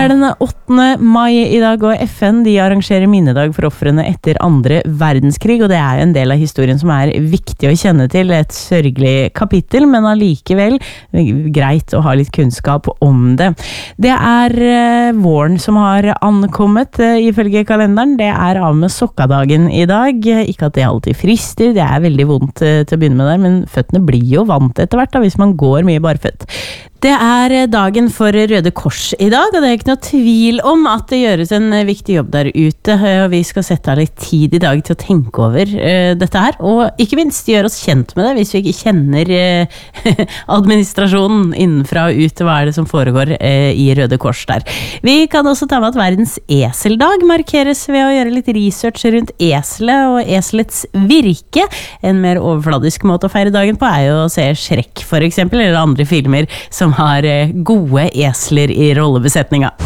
Det den 8. mai I dag, og FN de arrangerer minnedag for ofrene etter andre verdenskrig, og det jo en del av historien som viktig å kjenne til, et sørgelig kapittel, men allikevel greit å ha litt kunnskap om det. Det våren som har ankommet, ifølge kalenderen. Det av med sokkadagen I dag. Ikke at det alltid frister, det veldig vondt til å begynne med der, men føttene blir jo vant etter hvert da, hvis man går mye barføtt. Det dagen for Røde Kors I dag, og det ikke noe tvil om at det gjøres en viktig jobb der ute, og vi skal sette av litt tid I dag til å tenke over dette her, og ikke minst gjøre oss kjent med det, hvis vi ikke kjenner administrasjonen innenfra og ut, hva det som foregår I Røde Kors der. Vi kan også ta med at verdens eseldag markeres ved å gjøre litt research rundt eselet og eselets virke. En mer overfladisk måte å feire dagen på jo å se Shrek for eksempel, eller andre filmer som har gode esler I rollebesetninga.